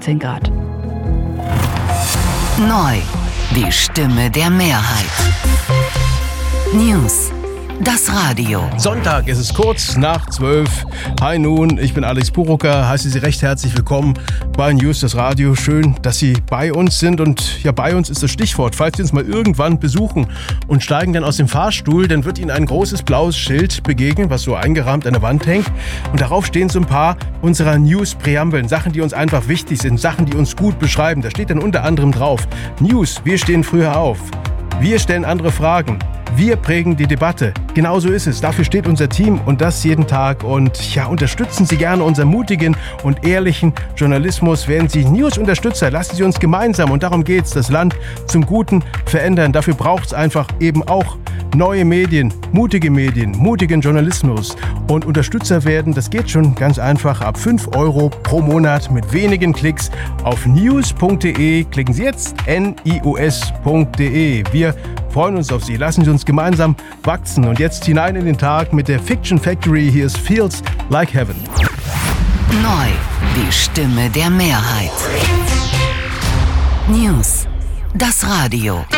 19 Grad. Neu, die Stimme der Mehrheit. News, das Radio. Sonntag, es ist kurz nach 12. Hi nun, ich bin Alex Purucker, heiße Sie recht herzlich willkommen bei News, das Radio. Schön, dass Sie bei uns sind und ja, bei uns ist das Stichwort. Falls Sie uns mal irgendwann besuchen und steigen dann aus dem Fahrstuhl, dann wird Ihnen ein großes blaues Schild begegnen, was so eingerahmt an der Wand hängt. Und darauf stehen so ein paar unserer News-Präambeln, Sachen, die uns einfach wichtig sind, Sachen, die uns gut beschreiben. Da steht dann unter anderem drauf: News, wir stehen früher auf. Wir stellen andere Fragen. Wir prägen die Debatte. Genau so ist es. Dafür steht unser Team und das jeden Tag. Und ja, unterstützen Sie gerne unseren mutigen und ehrlichen Journalismus. Werden Sie News-Unterstützer, lassen Sie uns gemeinsam, und darum geht's, das Land zum Guten verändern. Dafür braucht es einfach eben auch neue Medien, mutigen Journalismus. Und Unterstützer werden, das geht schon ganz einfach, ab 5 € pro Monat mit wenigen Klicks auf news.de. Klicken Sie jetzt nius.de. Wir freuen uns auf Sie. Lassen Sie uns gemeinsam wachsen. Und jetzt hinein in den Tag mit der Fiction Factory. Hier ist Feels Like Heaven. Neu, die Stimme der Mehrheit. News, das Radio.